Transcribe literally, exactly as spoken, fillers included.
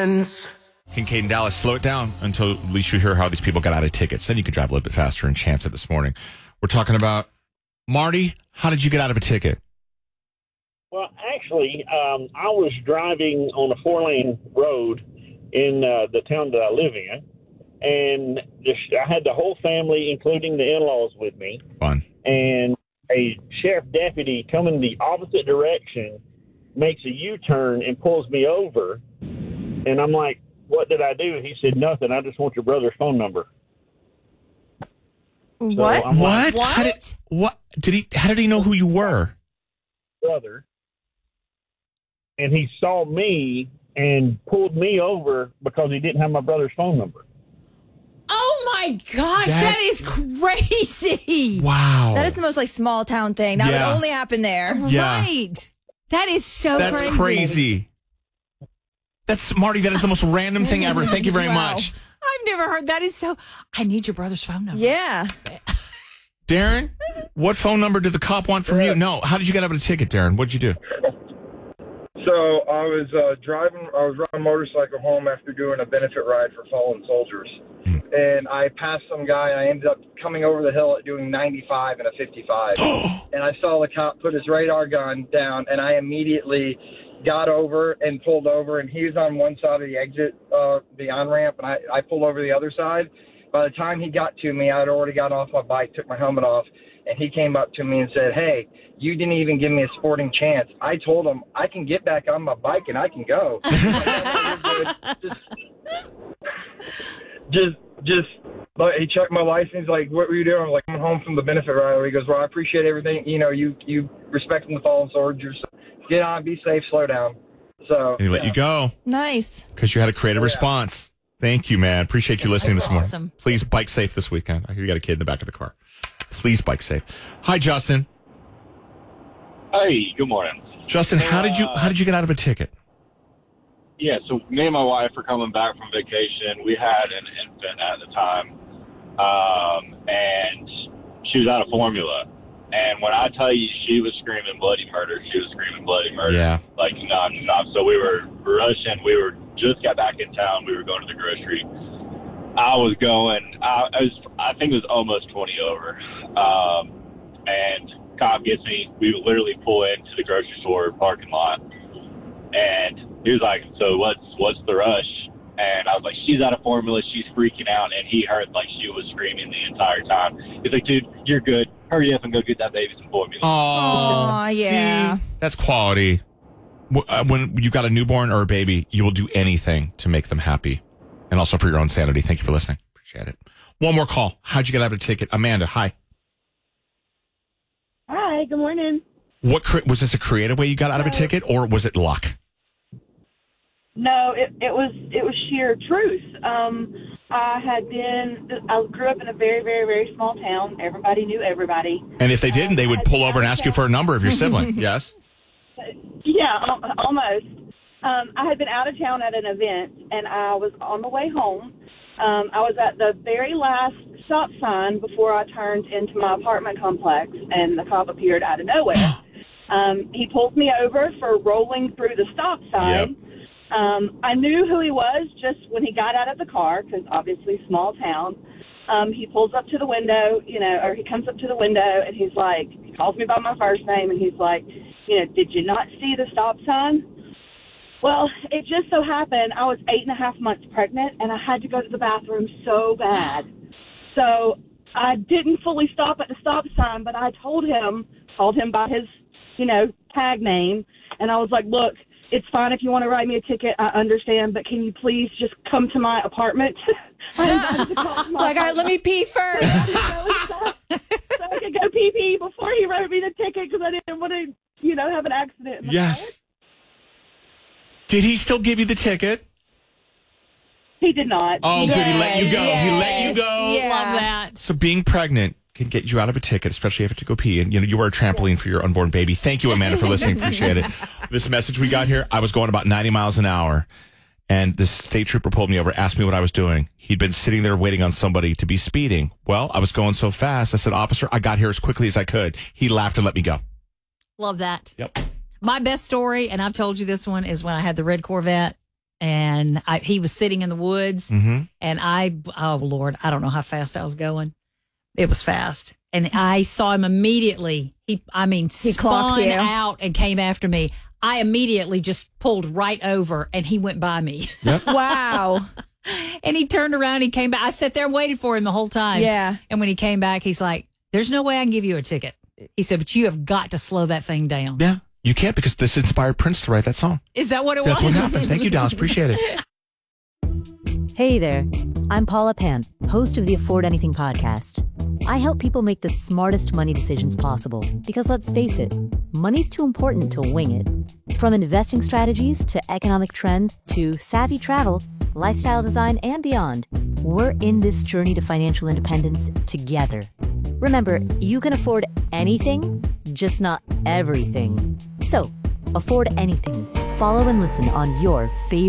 friends. Kincaid and Dallas, slow it down until at least you hear how these people got out of tickets. Then you can drive a little bit faster and chance it this morning. We're talking about, Marty, how did you get out of a ticket? Well, actually, um, I was driving on a four-lane road in uh, the town that I live in, and just, I had the whole family, including the in-laws, with me. Fun. And a sheriff deputy coming the opposite direction makes a U-turn and pulls me over, and I'm like, what did I do? He said, nothing. I just want your brother's phone number. What? So I'm What? What? How did, what? Did he, how did he know who you were? brother, and he saw me and pulled me over because he didn't have my brother's phone number. Oh my gosh, That- that is crazy. Wow. That is the most like small town thing. That Yeah. would only happen there. Yeah. Right. That is so That's crazy. crazy. That's, Marty, that is the most random thing ever. Thank you very Wow. much. I've never heard that. Is so. I need your brother's phone number. Yeah. Darren, what phone number did the cop want from you? No. How did you get out of a ticket, Darren? What'd you do? So I was uh, driving. I was riding a motorcycle home after doing a benefit ride for fallen soldiers, Hmm. and I passed some guy. I ended up coming over the hill at doing ninety-five and a fifty-five, and I saw the cop put his radar gun down, and I immediately got over and pulled over, and he was on one side of the exit, uh, the on ramp, and I, I pulled over the other side. By the time he got to me, I had already gotten off my bike, took my helmet off, and he came up to me and said, "Hey, you didn't even give me a sporting chance." I told him, I can get back on my bike and I can go. just, just, just, but he checked my license, like, what were you doing? I'm like, I'm home from the benefit rally. He goes, well, I appreciate everything. You know, you, you respecting the fallen soldiers. Get on, be safe, slow down. So And he let yeah. you go Nice. because you had a creative Yeah. response. Thank you, man. Appreciate you listening That's this morning. awesome. Please bike safe this weekend. I hear you got a kid in the back of the car. Please bike safe. Hi, Justin. Hey, good morning. Justin, how did you how did you get out of a ticket? Yeah, so me and my wife were coming back from vacation. We had an infant at the time, um, and she was out of formula. And when I tell you she was screaming bloody murder, she was screaming bloody murder, Yeah. like nonstop. So we were rushing. We were just got back in town. We were going to the grocery. I was going. I, I was. I think it was almost twenty over, um, and cop gets me. We literally pull into the grocery store parking lot, and he was like, "So what's what's the rush?" And I was like, "She's out of formula. She's freaking out." And he heard like she was screaming the entire time. He's like, "Dude, you're good. Hurry up and go get that baby some formula." Oh, Aw, yeah. see? That's quality. Wh- uh, When you've got a newborn or a baby, you will do anything to make them happy. And also for your own sanity. Thank you for listening. Appreciate it. One more call. How'd you get out of a ticket? Amanda, hi. Hi, good morning. What cre- was this a creative way you got out of a ticket, or was it luck? No, it, it was it was sheer truth. Um, I had been I grew up in a very very very small town. Everybody knew everybody. And if they didn't, they would pull over and ask you for a number of your sibling. Yes. Yeah, al- almost. Um, I had been out of town at an event, and I was on the way home. Um, I was at the very last stop sign before I turned into my apartment complex, and the cop appeared out of nowhere. um, he pulled me over for rolling through the stop sign. Yep. Um, I knew who he was just when he got out of the car, because obviously small town. Um, he pulls up to the window, you know, or he comes up to the window, and he's like, he calls me by my first name, and he's like, you know, did you not see the stop sign? Well, it just so happened I was eight and a half months pregnant, and I had to go to the bathroom so bad. So I didn't fully stop at the stop sign, but I told him, called him by his, you know, tag name, and I was like, look, it's fine if you want to write me a ticket. I understand, but can you please just come to my apartment? I invited to come to my Like, all right, let me pee first. so I could go pee pee before he wrote me the ticket because I didn't want to, you know, have an accident. in the Yes. car. Did he still give you the ticket? He did not. Oh, good. He let you go. He let you Yes. go. Yeah. Love that. So being pregnant can get you out of a ticket, especially if you have to go pee. And, you know, you are a trampoline for your unborn baby. Thank you, Amanda, for listening. Appreciate it. This message we got here, I was going about ninety miles an hour, and the state trooper pulled me over, asked me what I was doing. He'd been sitting there waiting on somebody to be speeding. Well, I was going so fast. I said, officer, I got here as quickly as I could. He laughed and let me go. Love that. Yep. My best story, and I've told you this one, is when I had the red Corvette and I, he was sitting in the woods, Mm-hmm. and I, oh Lord, I don't know how fast I was going. It was fast, and I saw him immediately. He, I mean, He clocked spun you. out and came after me. I immediately just pulled right over, and he went by me. Wow. And he turned around, he came back. I sat there and waited for him the whole time. Yeah. And when he came back, he's like, there's no way I can give you a ticket. He said, but you have got to slow that thing down. Yeah. You can't because this inspired Prince to write that song. Is that what it That's was? what happened. Thank you, Dallas. Appreciate it. Hey there, I'm Paula Pant, host of the Afford Anything podcast. I help people make the smartest money decisions possible because let's face it, money's too important to wing it. From investing strategies to economic trends to savvy travel, lifestyle design, and beyond, we're in this journey to financial independence together. Remember, you can afford anything, just not everything. So, afford anything. Follow and listen on your favorite